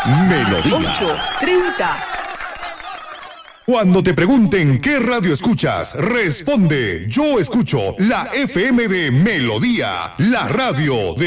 Melodía. 8:30. Cuando te pregunten qué radio escuchas, responde: yo escucho la FM de Melodía, la radio de